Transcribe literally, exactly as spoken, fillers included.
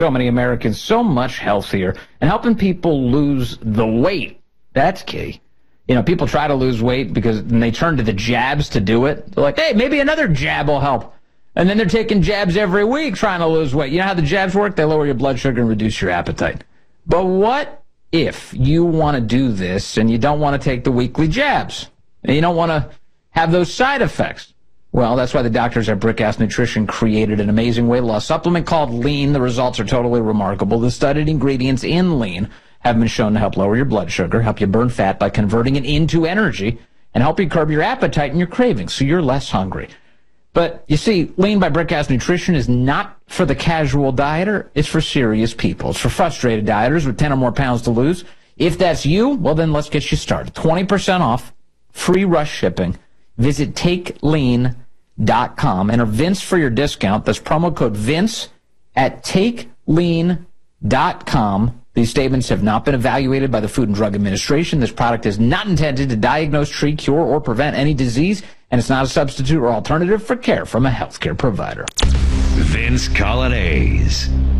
so many Americans so much healthier and helping people lose the weight. That's key. You know, people try to lose weight because and they turn to the jabs to do it. They're like, hey, maybe another jab will help. And then they're taking jabs every week trying to lose weight. You know how the jabs work? They lower your blood sugar and reduce your appetite. But what if you want to do this and you don't want to take the weekly jabs? And you don't want to have those side effects? Well, that's why the doctors at Brickass Nutrition created an amazing weight loss supplement called Lean. The results are totally remarkable. The studied ingredients in Lean have been shown to help lower your blood sugar, help you burn fat by converting it into energy, and help you curb your appetite and your cravings so you're less hungry. But you see, Lean by Brickass Nutrition is not for the casual dieter. It's for serious people. It's for frustrated dieters with ten or more pounds to lose. If that's you, well, then let's get you started. twenty percent off, free rush shipping. Visit take lean dot com. Enter Vince for your discount. That's promo code Vince at take lean dot com. These statements have not been evaluated by the Food and Drug Administration. This product is not intended to diagnose, treat, cure, or prevent any disease, and it's not a substitute or alternative for care from a healthcare provider. Vince Coglianese.